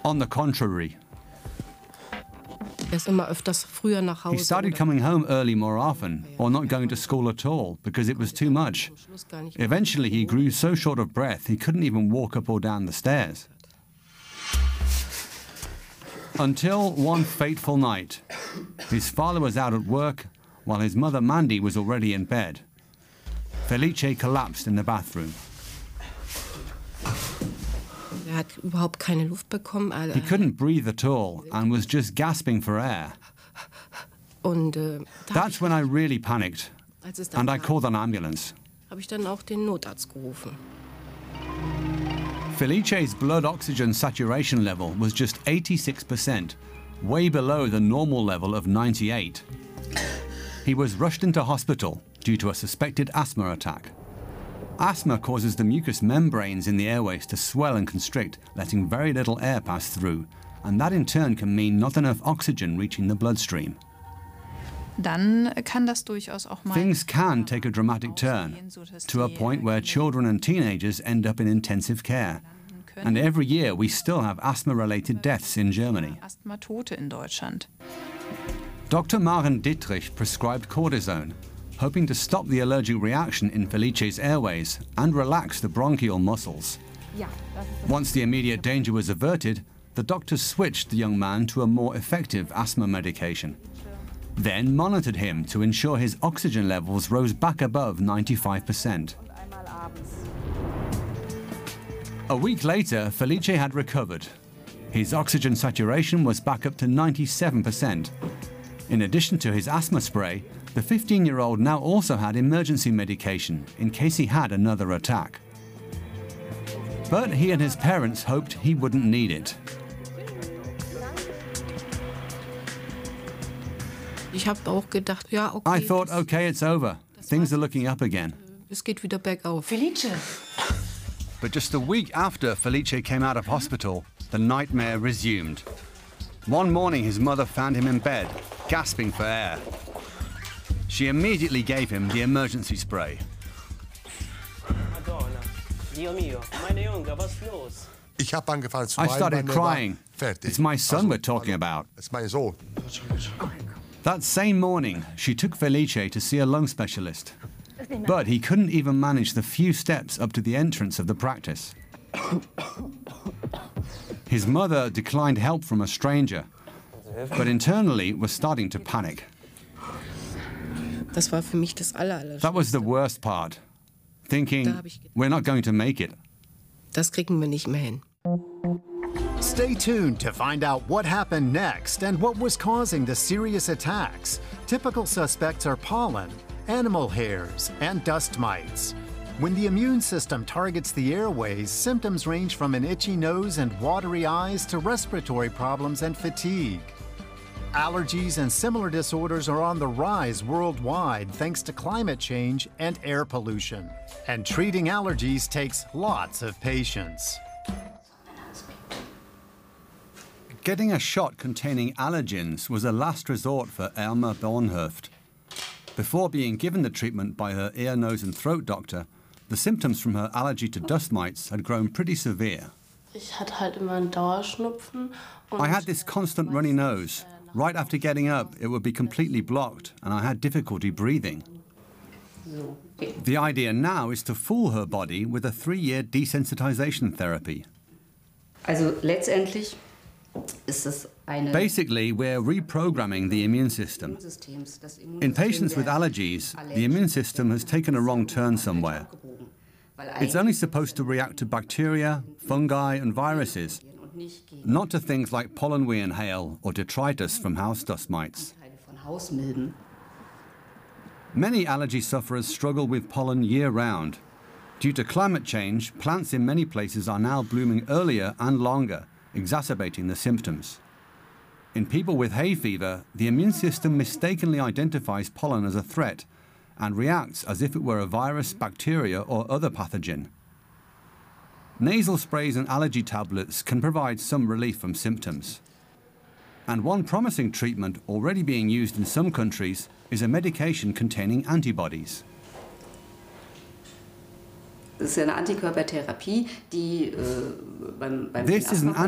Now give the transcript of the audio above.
On the contrary, Er ist immer öfters früher nach Hause. he started coming home early more often, or not going to school at all, because it was too much. Eventually, he grew so short of breath he couldn't even walk up or down the stairs. Until one fateful night, his father was out at work while his mother Mandy was already in bed. Felice collapsed in the bathroom. Er hat überhaupt keine Luft bekommen. He couldn't breathe at all and was just gasping for air. Und That's when I really panicked, als es dann and I called an ambulance. habe ich dann auch den Notarzt gerufen. Felice's blood oxygen saturation level was just 86%, way below the normal level of 98. He was rushed into hospital due to a suspected asthma attack. Asthma causes the mucous membranes in the airways to swell and constrict, letting very little air pass through, and that in turn can mean not enough oxygen reaching the bloodstream. Dann kann das durchaus auch mal Things can take a dramatic turn, to a point where children and teenagers end up in intensive care. And every year we still have asthma-related deaths in Germany. Asthmatote in Deutschland. Dr. Maren Dittrich prescribed cortisone, hoping to stop the allergic reaction in Felice's airways and relax the bronchial muscles. Once the immediate danger was averted, the doctors switched the young man to a more effective asthma medication, then monitored him to ensure his oxygen levels rose back above 95%. A week later, Felice had recovered. His oxygen saturation was back up to 97%. In addition to his asthma spray, the 15-year-old now also had emergency medication in case he had another attack. But he and his parents hoped he wouldn't need it. Ich habe auch gedacht, ja, okay. I thought, okay, it's over. Things are looking up again. Es geht wieder bergauf. Felice! But just a week after Felice came out of hospital, the nightmare resumed. One morning, his mother found him in bed, gasping for air. She immediately gave him the emergency spray. Madonna, Dio mio, meine Junge, was los? Ich habe angefangen zu I weinen, started wann er war crying. fertig. It's my son Also, we're talking about. It's mein Sohn. That same morning, she took Felice to see a lung specialist. But he couldn't even manage the few steps up to the entrance of the practice. His mother declined help from a stranger, but internally was starting to panic. Das war für mich das That was the worst part, thinking, we're not going to make it. Das kriegen wir nicht mehr hin. Stay tuned to find out what happened next and what was causing the serious attacks. Typical suspects are pollen, animal hairs, and dust mites. When the immune system targets the airways, symptoms range from an itchy nose and watery eyes to respiratory problems and fatigue. Allergies and similar disorders are on the rise worldwide thanks to climate change and air pollution. And treating allergies takes lots of patience. Getting a shot containing allergens was a last resort for Elma Bornhöft. Before being given the treatment by her ear, nose and throat doctor, the symptoms from her allergy to dust mites had grown pretty severe. Ich hatte halt immer einen Dauerschnupfen. I had this constant runny nose. Right after getting up, it would be completely blocked, and I had difficulty breathing. The idea now is to fool her body with a 3-year desensitization therapy. Also letztendlich ist es eine Basically, we're reprogramming the immune system. In patients with allergies, the immune system has taken a wrong turn somewhere. It's only supposed to react to bacteria, fungi, and viruses, not to things like pollen we inhale or detritus from house dust mites. Many allergy sufferers struggle with pollen year-round. Due to climate change, plants in many places are now blooming earlier and longer, exacerbating the symptoms. In people with hay fever, the immune system mistakenly identifies pollen as a threat and reacts as if it were a virus, bacteria, or other pathogen. Nasal sprays and allergy tablets can provide some relief from symptoms. And one promising treatment already being used in some countries is a medication containing antibodies. Das ist ja eine Antikörpertherapie, die beim This is an